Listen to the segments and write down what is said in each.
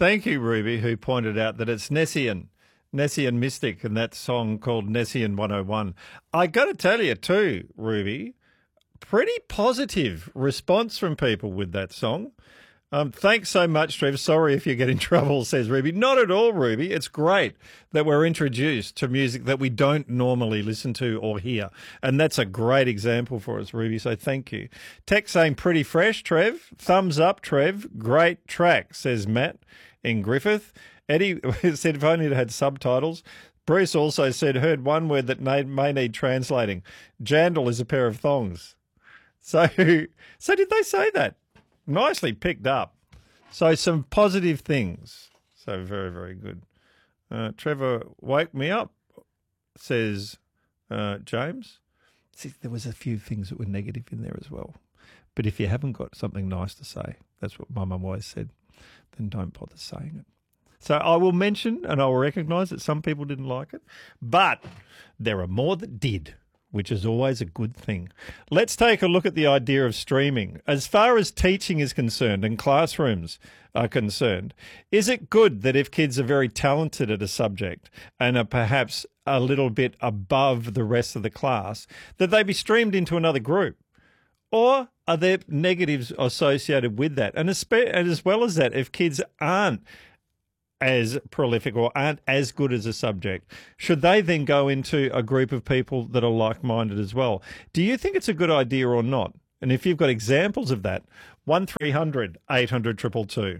thank you, Ruby, who pointed out that it's Nessian Mystic, and that song called Nessian 101. I got to tell you too, Ruby, pretty positive response from people with that song. Thanks so much, Trev. Sorry if you get in trouble, says Ruby. Not at all, Ruby. It's great that we're introduced to music that we don't normally listen to or hear. And that's a great example for us, Ruby, so thank you. Text saying pretty fresh, Trev. Thumbs up, Trev. Great track, says Matt in Griffith. Eddie said if only it had subtitles. Bruce also said, heard one word that may need translating. Jandal is a pair of thongs. So did they say that? Nicely picked up. So some positive things. So very, very good. Trevor, wake me up, says James. See, there was a few things that were negative in there as well. But if you haven't got something nice to say, that's what my mum always said, then don't bother saying it. So I will mention and I will recognise that some people didn't like it, but there are more that did, which is always a good thing. Let's take a look at the idea of streaming. As far as teaching is concerned and classrooms are concerned, is it good that if kids are very talented at a subject and are perhaps a little bit above the rest of the class, that they be streamed into another group? Or are there negatives associated with that? And as well as that, if kids aren't as prolific or aren't as good as a subject, should they then go into a group of people that are like-minded as well? Do you think it's a good idea or not? And if you've got examples of that, 1300 800 222.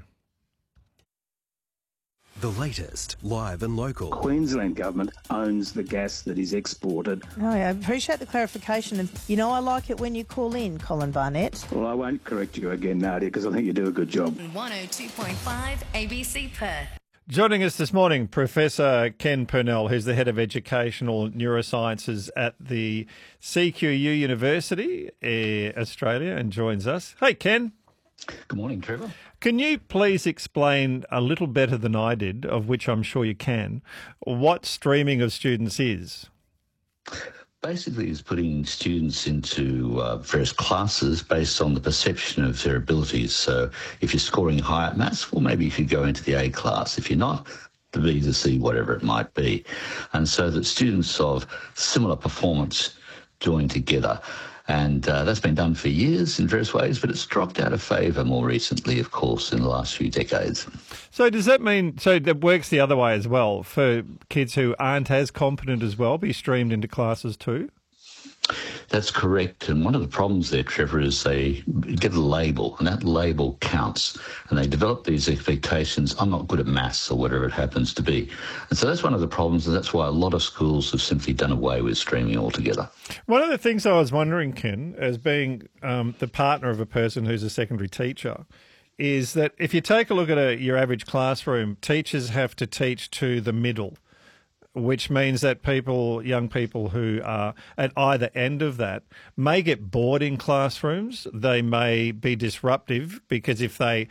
The latest, live and local. Queensland government owns the gas that is exported. Oh, yeah, I appreciate the clarification. And, I like it when you call in, Colin Barnett. Well, I won't correct you again, Nadia, because I think you do a good job. 102.5 ABC Perth. Joining us this morning, Professor Ken Purnell, who's the Head of Educational Neurosciences at the CQU University, Australia, and joins us. Hey, Ken. Good morning, Trevor. Can you please explain a little better than I did, of which I'm sure you can, what streaming of students is? Basically, it's putting students into various classes based on the perception of their abilities. So if you're scoring high at maths, well, maybe you could go into the A class. If you're not, the B, the C, whatever it might be. And so that students of similar performance join together. And that's been done for years in various ways, but it's dropped out of favour more recently, of course, in the last few decades. So does that mean, so that works the other way as well, for kids who aren't as competent as well, be streamed into classes too? That's correct. And one of the problems there, Trevor, is they get a label, and that label counts. And they develop these expectations, I'm not good at maths or whatever it happens to be. And so that's one of the problems, and that's why a lot of schools have simply done away with streaming altogether. One of the things I was wondering, Ken, as being the partner of a person who's a secondary teacher, is that if you take a look at your average classroom, teachers have to teach to the middle, which means that young people who are at either end of that may get bored in classrooms. They may be disruptive because if they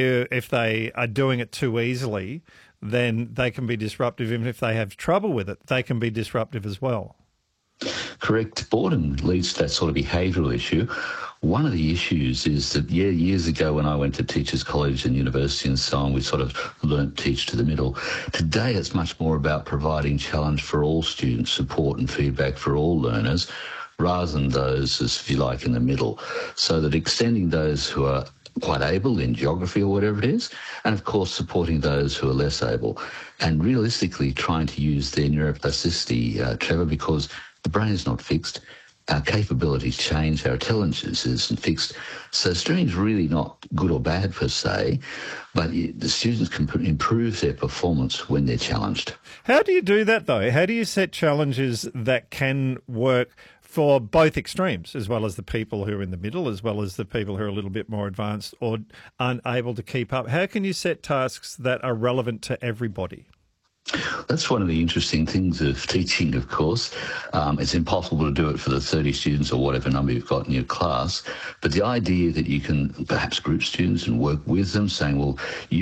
are doing it too easily, then they can be disruptive. Even if they have trouble with it, they can be disruptive as well. Correct. Boredom leads to that sort of behavioural issue. One of the issues is that, years ago when I went to Teachers College and University and so on, we sort of learnt teach to the middle. Today it's much more about providing challenge for all students, support and feedback for all learners, rather than those, as if you like, in the middle. So that extending those who are quite able in geography or whatever it is, and of course supporting those who are less able, and realistically trying to use their neuroplasticity, Trevor, because the brain is not fixed. Our capabilities change, our intelligence isn't fixed. So streaming is really not good or bad per se, but the students can improve their performance when they're challenged. How do you do that, though? How do you set challenges that can work for both extremes, as well as the people who are in the middle, as well as the people who are a little bit more advanced or unable to keep up? How can you set tasks that are relevant to everybody? That's one of the interesting things of teaching, of course. It's impossible to do it for the 30 students or whatever number you've got in your class. But the idea that you can perhaps group students and work with them, saying, well,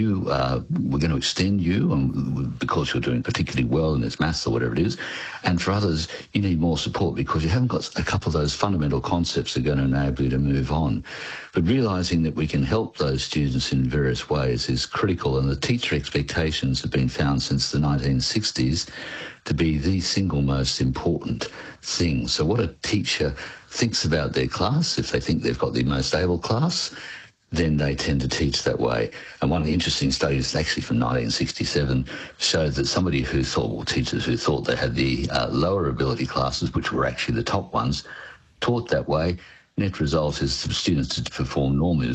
we're going to extend you because you're doing particularly well in this maths or whatever it is. And for others, you need more support because you haven't got a couple of those fundamental concepts that are going to enable you to move on. But realising that we can help those students in various ways is critical, and the teacher expectations have been found since the 1960s to be the single most important thing. So what a teacher thinks about their class, if they think they've got the most able class, then they tend to teach that way. And one of the interesting studies, actually from 1967, showed that somebody who thought, well, teachers who thought they had the lower ability classes, which were actually the top ones, taught that way. Net result is the students to perform normally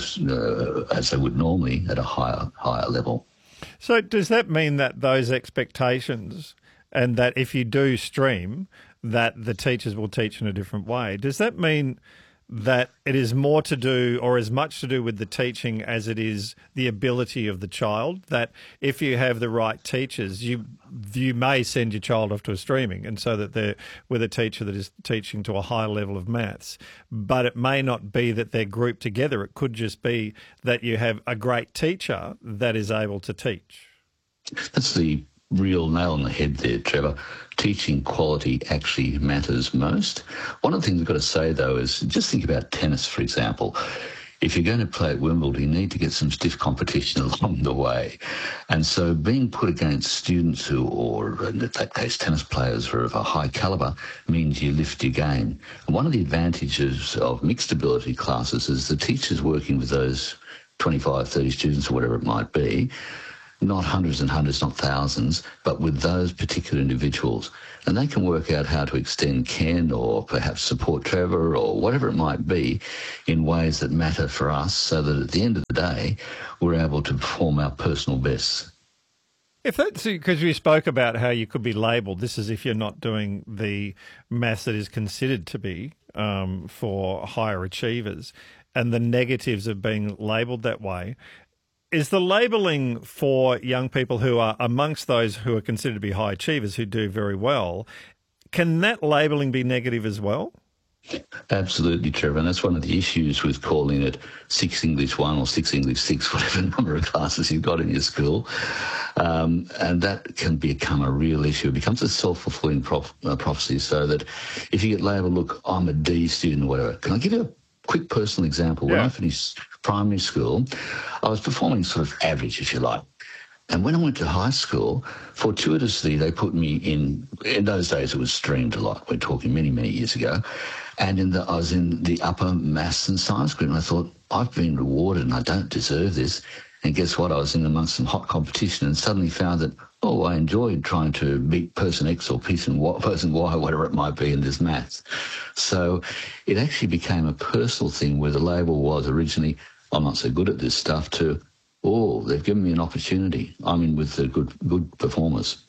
as they would normally at a higher level. So does that mean that those expectations, and that if you do stream, that the teachers will teach in a different way, does that mean that it is more to do, or as much to do with the teaching as it is the ability of the child? That if you have the right teachers, you may send your child off to a streaming, and so that they're with a teacher that is teaching to a high level of maths. But it may not be that they're grouped together. It could just be that you have a great teacher that is able to teach. That's the real nail on the head there, Trevor. Teaching quality actually matters most. One of the things I've got to say, though, is just think about tennis, for example. If you're going to play at Wimbledon, you need to get some stiff competition along the way. And so being put against students who, or in that case, tennis players who are of a high calibre, means you lift your game. And one of the advantages of mixed ability classes is the teachers working with those 25, 30 students or whatever it might be, not hundreds and hundreds, not thousands, but with those particular individuals. And they can work out how to extend Ken or perhaps support Trevor or whatever it might be in ways that matter for us, so that at the end of the day, we're able to perform our personal best. If that's because you spoke about how you could be labelled, this is if you're not doing the maths that is considered to be for higher achievers, and the negatives of being labelled that way. Is the labelling for young people who are amongst those who are considered to be high achievers who do very well, can that labelling be negative as well? Absolutely, Trevor, and that's one of the issues with calling it 6 English 1 or 6 English 6, whatever number of classes you've got in your school. And that can become a real issue. It becomes a self-fulfilling prophecy, so that if you get labelled, look, I'm a D student or whatever. Can I give you a quick personal example? Yeah. When I finished primary school, I was performing sort of average, if you like. And when I went to high school, fortuitously, they put me in those days it was streamed a lot. We're talking many, many years ago. And I was in the upper maths and science group, and I thought, I've been rewarded and I don't deserve this. And guess what? I was in amongst some hot competition and suddenly found that, I enjoyed trying to beat person X or person Y, whatever it might be in this maths. So it actually became a personal thing where the label was originally, I'm not so good at this stuff, to, they've given me an opportunity. I'm in with the good performers.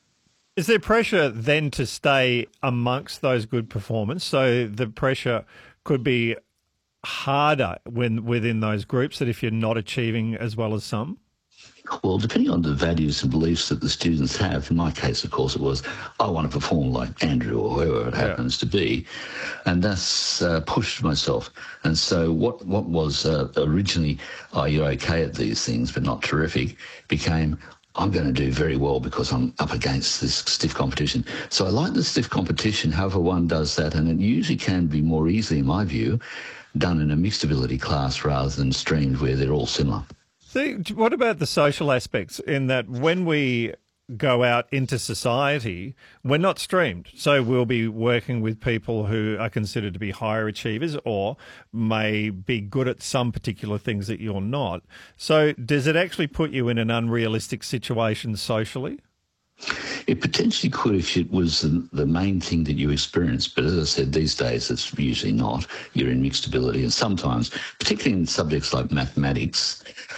Is there pressure then to stay amongst those good performers? So the pressure could be harder within those groups, that if you're not achieving as well as some? Well, depending on the values and beliefs that the students have, in my case, of course, it was, I want to perform like Andrew or whoever it happens to be, and that's pushed myself. And so what was originally, you're okay at these things but not terrific, became, I'm going to do very well because I'm up against this stiff competition. So I like the stiff competition, however one does that, and it usually can be more easily, in my view, done in a mixed ability class rather than streamed where they're all similar. See, what about the social aspects, in that when we go out into society, we're not streamed. So we'll be working with people who are considered to be higher achievers or may be good at some particular things that you're not. So does it actually put you in an unrealistic situation socially? It potentially could if it was the main thing that you experience. But as I said, these days it's usually not. You're in mixed ability. And sometimes, particularly in subjects like mathematics,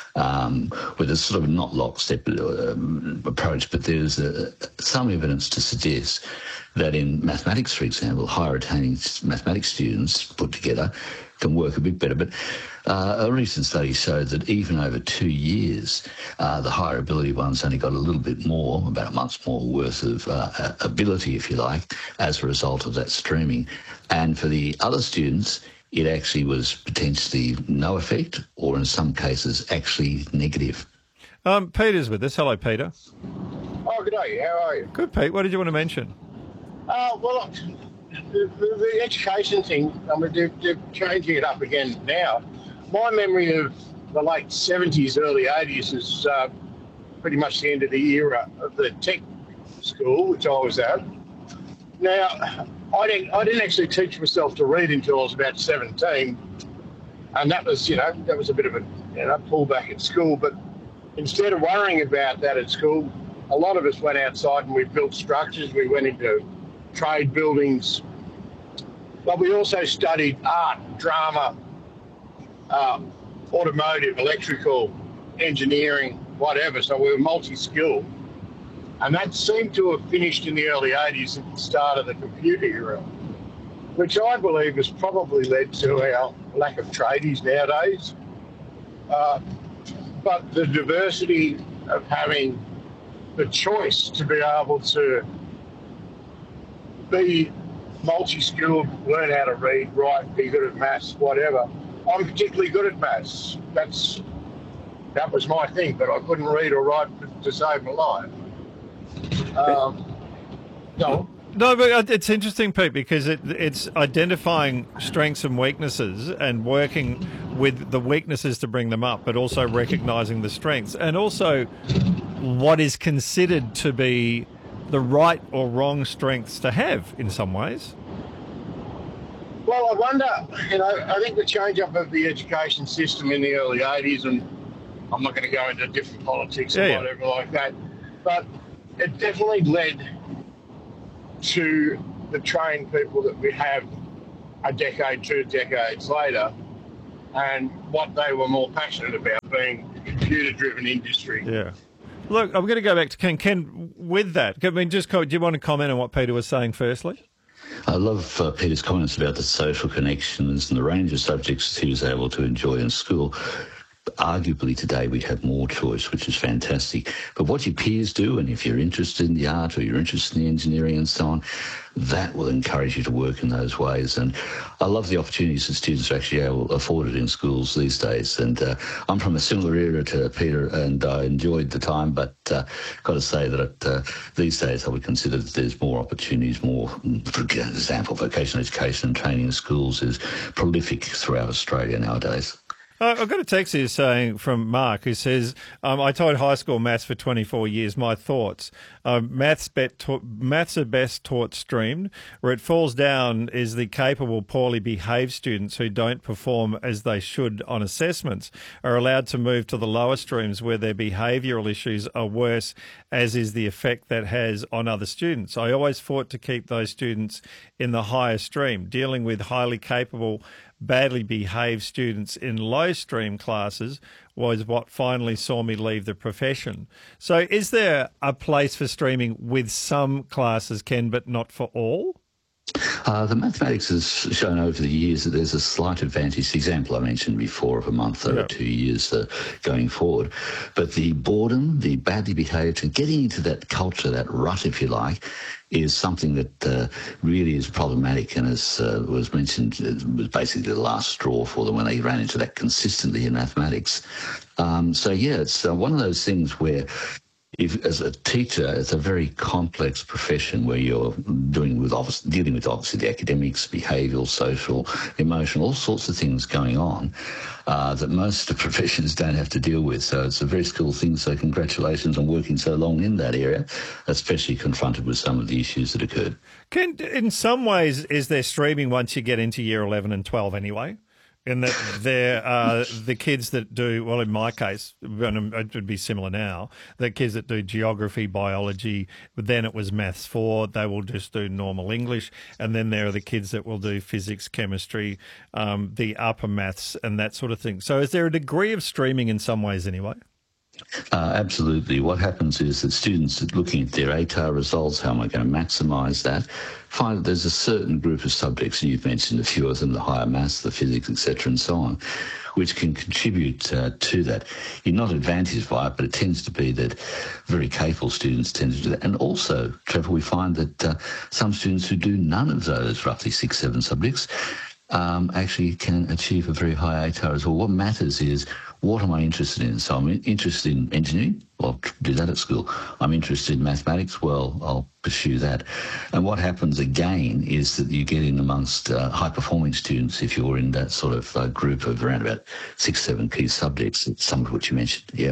where there's sort of not lockstep approach, but there's some evidence to suggest that in mathematics, for example, higher attaining mathematics students put together can work a bit better. But A recent study showed that even over 2 years, the higher ability ones only got a little bit more, about a month's more worth of ability, if you like, as a result of that streaming. And for the other students, it actually was potentially no effect, or in some cases, actually negative. Peter's with us. Hello, Peter. Oh, good day. How are you? Good, Pete. What did you want to mention? Well, the education thing, I mean, they're changing it up again now. My memory of the late 70s, early 80s is pretty much the end of the era of the tech school, which I was at. Now, I didn't actually teach myself to read until I was about 17, and that was a bit of a pullback at school. But instead of worrying about that at school, a lot of us went outside and we built structures. We went into trade buildings, but we also studied art, drama, automotive, electrical, engineering, whatever. So we were multi-skilled. And that seemed to have finished in the early 80s at the start of the computer era, which I believe has probably led to our lack of tradies nowadays. But the diversity of having the choice to be able to be multi-skilled, learn how to read, write, be good at maths, whatever. I'm particularly good at maths. That was my thing, but I couldn't read or write to save my life. No, but it's interesting, Pete, because it's identifying strengths and weaknesses and working with the weaknesses to bring them up, but also recognising the strengths and also what is considered to be the right or wrong strengths to have in some ways. Well, I wonder, I think the change-up of the education system in the early 80s, and I'm not going to go into different politics and whatever like that, but it definitely led to the trained people that we have a decade, 2 decades later, and what they were more passionate about being a computer-driven industry. Yeah. Look, I'm going to go back to Ken. Ken, with that, do you want to comment on what Peter was saying firstly? I love Peter's comments about the social connections and the range of subjects he was able to enjoy in school. Arguably today we have more choice, which is fantastic. But what your peers do, and if you're interested in the art or you're interested in the engineering and so on, that will encourage you to work in those ways. And I love the opportunities that students are actually afforded in schools these days. And I'm from a similar era to Peter, and I enjoyed the time, but got to say that these days I would consider that there's more opportunities, more, for example, vocational education and training in schools is prolific throughout Australia nowadays. I've got a text here saying from Mark who says, I taught high school maths for 24 years. My thoughts. Maths are best taught streamed. Where it falls down is the capable, poorly behaved students who don't perform as they should on assessments are allowed to move to the lower streams where their behavioural issues are worse, as is the effect that has on other students. I always fought to keep those students in the higher stream. Dealing with highly capable, badly behaved students in low stream classes was what finally saw me leave the profession. So is there a place for streaming with some classes, Ken, but not for all? The mathematics has shown over the years that there's a slight advantage. The example I mentioned before of a month over 2 years going forward. But the boredom, the badly behaved, and getting into that culture, that rut, if you like, is something that really is problematic, and as was mentioned, it was basically the last straw for them when they ran into that consistently in mathematics. It's one of those things where as a teacher, it's a very complex profession where you're dealing with obviously the academics, behavioural, social, emotional, all sorts of things going on that most of the professions don't have to deal with. So it's a very skilled thing. So congratulations on working so long in that area, especially confronted with some of the issues that occurred. Ken, in some ways, is there streaming once you get into year 11 and 12 anyway? In that there are the kids that do, well, in my case, it would be similar now, the kids that do geography, biology, but then it was maths 4, they will just do normal English. And then there are the kids that will do physics, chemistry, the upper maths and that sort of thing. So is there a degree of streaming in some ways anyway? Absolutely. What happens is that students looking at their ATAR results, how am I going to maximise that, find that there's a certain group of subjects, and you've mentioned a few of them, the higher maths, the physics, etc., and so on, which can contribute to that. You're not advantaged by it, but it tends to be that very capable students tend to do that. And also, Trevor, we find that some students who do none of those roughly 6-7 subjects actually can achieve a very high ATAR as well. What matters is, what am I interested in? So I'm interested in engineering. Well, I'll do that at school. I'm interested in mathematics. Well, I'll pursue that. And what happens again is that you get in amongst high-performing students if you're in that sort of group of around about 6-7 key subjects, some of which you mentioned. Yeah.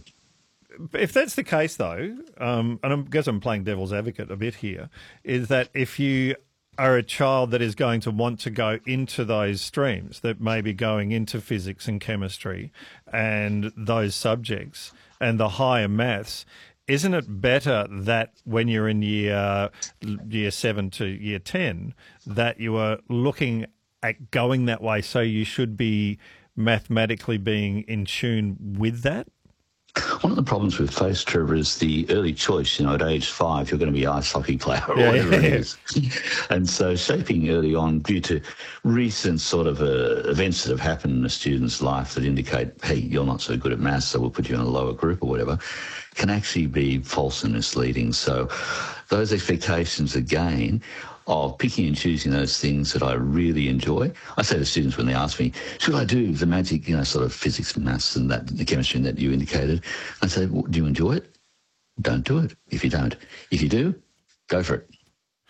If that's the case, though, and I guess I'm playing devil's advocate a bit here, is that if you are a child that is going to want to go into those streams, that may be going into physics and chemistry and those subjects and the higher maths, isn't it better that when you're in year 7 to year 10 that you are looking at going that way, so you should be mathematically being in tune with that? One of the problems we've faced, Trevor, is the early choice. At age 5, you're going to be an ice hockey player or whatever it is. And so shaping early on due to recent sort of events that have happened in a student's life that indicate, hey, you're not so good at maths, so we'll put you in a lower group or whatever, can actually be false and misleading. So those expectations, again, of picking and choosing those things that I really enjoy. I say to students when they ask me, should I do the magic, sort of physics and maths and that, the chemistry that you indicated? I say, well, do you enjoy it? Don't do it if you don't. If you do, go for it.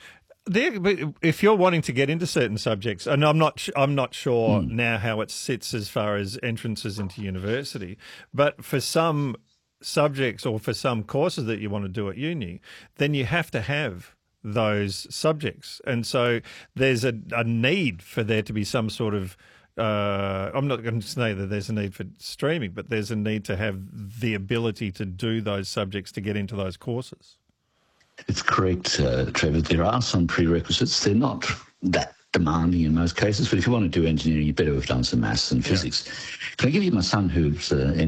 If you're wanting to get into certain subjects, and I'm not sure now how it sits as far as entrances into university, but for some subjects or for some courses that you want to do at uni, then you have to have those subjects. And so there's a need for there to be some sort of, I'm not going to say that there's a need for streaming, but there's a need to have the ability to do those subjects to get into those courses. It's correct, Trevor. There are some prerequisites. They're not that demanding in most cases, but if you want to do engineering, you better have done some maths and physics. Can I give you my son who's